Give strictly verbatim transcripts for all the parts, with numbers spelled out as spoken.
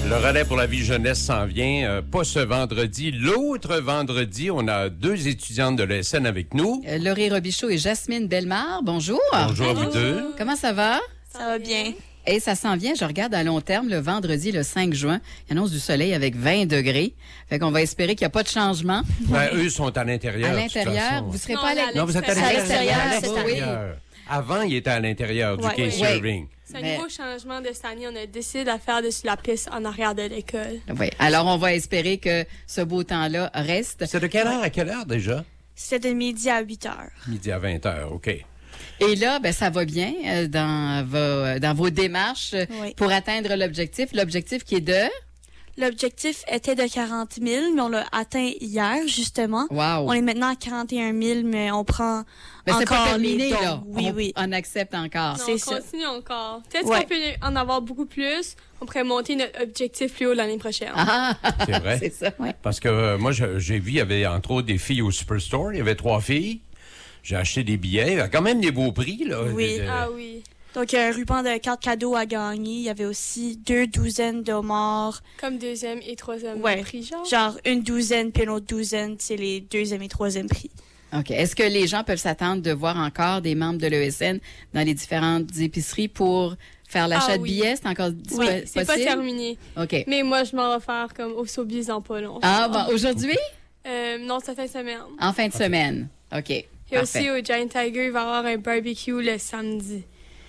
Le relais pour la vie jeunesse s'en vient, euh, pas ce vendredi. L'autre vendredi, on a deux étudiantes de l'E S N avec nous. Euh, Laurie Robichaud et Jasmine Bellemare, bonjour. Bonjour à vous deux. Comment ça va? Ça va bien. Et ça s'en vient, je regarde à long terme, le vendredi, le cinq juin, il annonce du soleil avec vingt degrés. Fait qu'on va espérer qu'il n'y a pas de changement. Ben, eux sont à l'intérieur. À de toute l'intérieur, façon. vous ne serez Non, pas à à l'extérieur. Non, vous êtes à À l'extérieur. l'extérieur, À oui. l'extérieur. Avant, il était à l'intérieur du Ouais. quai Oui. Serving. C'est un Mais- nouveau changement de cette année. On a décidé de la faire dessus la piste en arrière de l'école. Oui. Alors, on va espérer que ce beau temps-là reste. C'est de quelle heure à quelle heure déjà? C'était de midi à huit heures. Midi à vingt heures, OK. Et là, ben, ça va bien euh, dans, vos, dans vos démarches euh, Oui. pour atteindre l'objectif. L'objectif qui est de... L'objectif était de quarante mille, mais on l'a atteint hier, justement. Wow! On est maintenant à quarante et un mille, mais on prend Mais c'est encore pas terminé, les dons. là. Oui, on, oui. on accepte encore. Non. On C'est ça. continue encore. Peut-être Ouais. qu'on peut en avoir beaucoup plus. On pourrait monter notre objectif plus haut l'année prochaine. Ah! C'est vrai. C'est ça. Parce que euh, moi, je- j'ai vu, il y avait entre autres des filles au Superstore. Il y avait trois filles. J'ai acheté des billets. Il y a quand même des beaux prix, là. Oui. Euh, Ah oui. Donc, un ruban de cartes cadeaux à gagner. Il y avait aussi deux douzaines de homards. Comme deuxième et troisième Ouais. prix, genre. Genre, une douzaine, puis une autre douzaine, c'est les deuxième et troisième prix. OK. Est-ce que les gens peuvent s'attendre de voir encore des membres de l'E S N dans les différentes épiceries pour faire l'achat Ah de oui. billets? C'est encore dispo- Oui, possible? c'est pas terminé. OK. Mais moi, je m'en vais faire comme au Sobeys dans pas long. Ah, bon, aujourd'hui? Euh, non, ça fait une semaine. En fin de semaine. OK. Et Parfait. aussi, au Giant Tiger, il va y avoir un barbecue le samedi.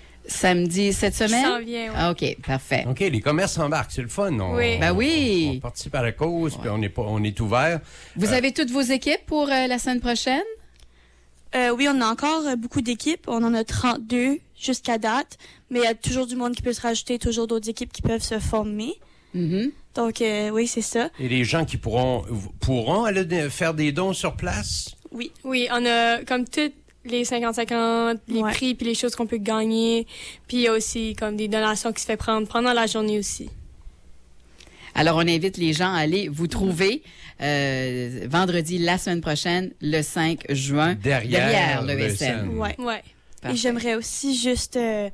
Samedi cette Qui semaine? s'en vient, ouais. Ah, OK. Parfait. OK, les commerces embarquent, c'est le fun. On, Oui. Ben oui. On, on participe à la cause, puis on est, pas, on est ouvert. Vous avez toutes vos équipes pour euh, la semaine prochaine? Euh, oui, on a encore euh, beaucoup d'équipes. On en a trente-deux jusqu'à date. Mais il y a toujours du monde qui peut se rajouter, toujours d'autres équipes qui peuvent se former. Mhm. Donc, euh, oui, c'est ça. Et les gens qui pourront, pourront aller de- faire des dons sur place? Oui. Oui, on a comme toutes les cinquante cinquante, les Ouais. prix puis les choses qu'on peut gagner. Puis il y a aussi comme des donations qui se fait prendre pendant la journée aussi. Alors, on invite les gens à aller vous trouver euh, vendredi, la semaine prochaine, le cinq juin, Derrière le le S N. S N. Ouais. Ouais. Parfait. Et j'aimerais aussi juste euh,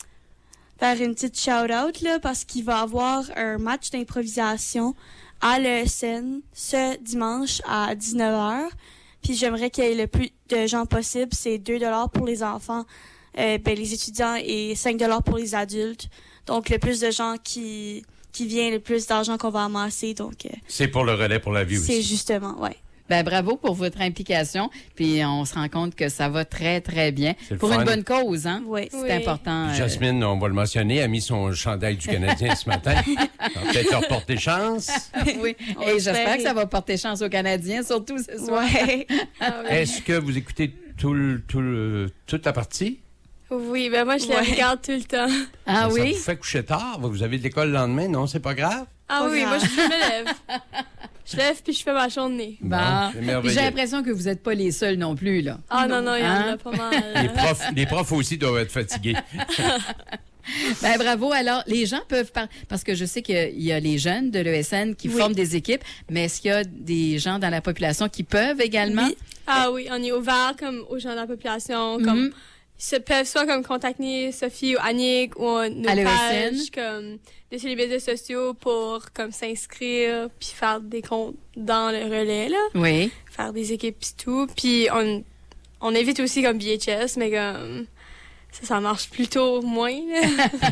faire une petite shout-out, là, parce qu'il va y avoir un match d'improvisation à l'E S N ce dimanche à dix-neuf heures. Puis j'aimerais qu'il y ait le plus de gens possible. C'est deux dollars pour les enfants, euh, ben, les étudiants, et cinq dollars pour les adultes. Donc, le plus de gens qui, qui viennent, le plus d'argent qu'on va amasser. Donc, euh, C'est pour le relais pour la vie c'est aussi. justement, ouais. Ben, bravo pour votre implication. Puis, on se rend compte que ça va très, très bien. C'est le Pour fun. une bonne cause, hein? Ouais. C'est Oui. important. Puis euh, Jasmine, on va le mentionner, a mis son chandail du Canadien ce matin. Ça va peut-être leur porter chance. oui. On Et va j'espère espérer. que ça va porter chance aux Canadiens, surtout ce soir. Ouais. Ah oui. Est-ce que vous écoutez tout le, tout le- toute la partie? Oui, ben moi, je les Ouais. regarde tout le temps. Ah Ça oui? vous fait coucher tard? Vous avez de l'école le lendemain? Non, c'est pas grave? Ah Pas oui, grave. moi, je me lève. Je lève puis je fais ma journée. Bon. Bon, c'est Puis merveilleux. j'ai l'impression que vous n'êtes pas les seuls non plus, là. Ah non, non, il y en Hein? a pas mal. Les profs, les profs aussi doivent être fatigués. Ben bravo. Alors, les gens peuvent par... parce que je sais qu'il y a les jeunes de l'E S N qui Oui. forment des équipes, mais est-ce qu'il y a des gens dans la population qui peuvent également? Oui. Ah oui, on est ouvert comme aux gens de la population, comme Mhm. ils se peuvent soit comme contacter Sophie ou Annick ou nos À l'E S N. pages comme de sur les médias sociaux pour comme s'inscrire puis faire des comptes dans le relais là, Oui. faire des équipes pis tout. Puis on on évite aussi comme B H S mais comme ça ça marche plutôt moins. Là.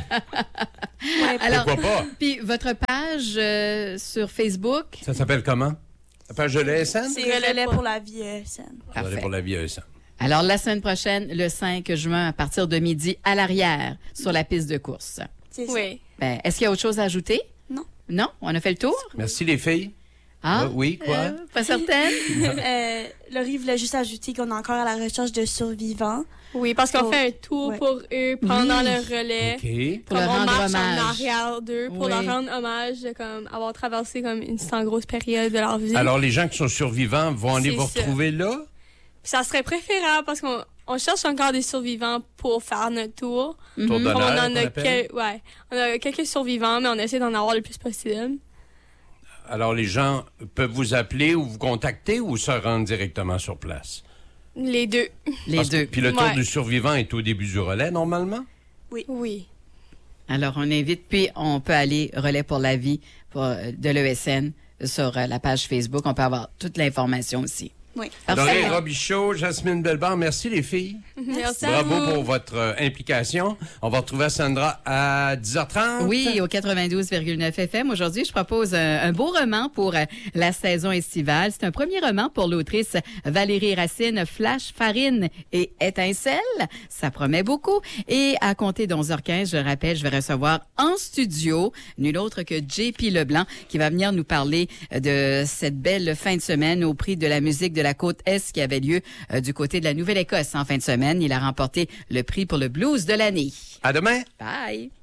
Ouais. Alors, Pourquoi pas? puis votre page euh, sur Facebook? Ça s'appelle comment? La page de l'E S N? C'est relais pour la vie E S N. Relais Parfait. pour la vie E S N. Alors, la semaine prochaine, le cinq juin, à partir de midi, à l'arrière, sur la piste de course. C'est ça. Oui. Ben, est-ce qu'il y a autre chose à ajouter? Non. Non? On a fait le tour? Merci les filles. Ah? Euh, oui, quoi? Euh, pas certaine? Euh, Laurie voulait juste ajouter qu'on est encore à la recherche de survivants. Oui, parce qu'on Pour- fait un tour ouais. pour eux pendant Oui. le relais. OK. Pour Comme leur on rendre marche hommage. en arrière d'eux pour Oui. leur rendre hommage de comme avoir traversé comme une si grosse période de leur vie. Alors, les gens qui sont survivants vont aller C'est vous ça. retrouver là? Puis ça serait préférable parce qu'on on cherche encore des survivants pour faire notre tour. Mhm. Tour Comme d'honneur, on en qu'on a appelle. quel- ouais, on a quelques survivants mais on essaie d'en avoir le plus possible. Alors, les gens peuvent vous appeler ou vous contacter ou se rendre directement sur place? Les deux. Les Parce que- deux. Puis le tour Ouais. du survivant est au début du relais, normalement? Oui. Alors, on invite, puis on peut aller Relais pour la vie pour, de l'E S N sur euh, la page Facebook. On peut avoir toute l'information aussi. Oui. Doré Robichaud, Jasmine Bellemare, merci les filles. Merci. Bravo pour votre euh, implication. On va retrouver Sandra à dix heures trente. Oui, au quatre-vingt-douze virgule neuf F M. Aujourd'hui, je propose un, un beau roman pour euh, la saison estivale. C'est un premier roman pour l'autrice Valérie Racine, Flash, Farine et Étincelle. Ça promet beaucoup. Et à compter de onze heures quinze, je rappelle, je vais recevoir en studio nul autre que J P Leblanc qui va venir nous parler de cette belle fin de semaine au prix de la musique de la côte Est qui avait lieu euh, du côté de la Nouvelle-Écosse en fin de semaine. Il a remporté le prix pour le blues de l'année. À demain. Bye!